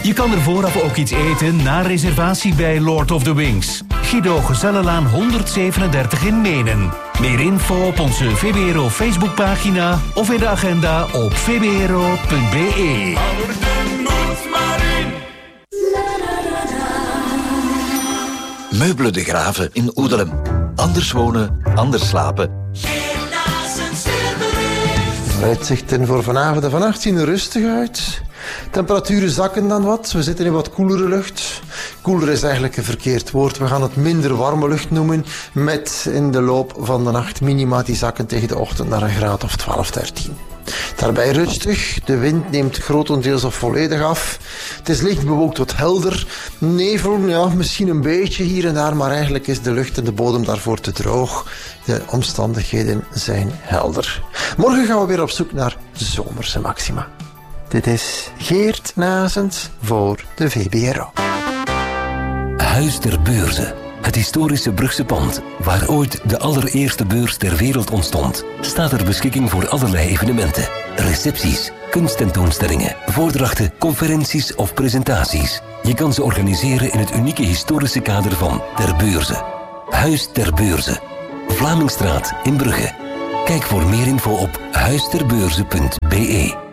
Je kan er vooraf ook iets eten na reservatie bij Lord of the Wings. Guido Gezellenlaan 137 in Menen. Meer info op onze VBRO Facebookpagina of in de agenda op vbro.be. Meubelen de Graven in Oedelem. Anders wonen, anders slapen. Uitzichten voor vanavond en vannacht zien er rustig uit. Temperaturen zakken dan wat. We zitten in wat koelere lucht. Koeler is eigenlijk een verkeerd woord. We gaan het minder warme lucht noemen. Met in de loop van de nacht minima die zakken tegen de ochtend naar een graad of 12, 13. Daarbij rustig. De wind neemt grotendeels of volledig af. Het is licht bewolkt tot helder. Nevel, ja, misschien een beetje hier en daar, maar eigenlijk is de lucht en de bodem daarvoor te droog. De omstandigheden zijn helder. Morgen gaan we weer op zoek naar zomerse maxima. Dit is Geert Nazens voor de VBRO. Huis ter Beurze. Het historische Brugse pand, waar ooit de allereerste beurs ter wereld ontstond, staat ter beschikking voor allerlei evenementen. Recepties, kunsttentoonstellingen, voordrachten, conferenties of presentaties. Je kan ze organiseren in het unieke historische kader van Ter Beurze. Huis ter Beurze. Vlamingstraat in Brugge. Kijk voor meer info op huisterbeurze.be.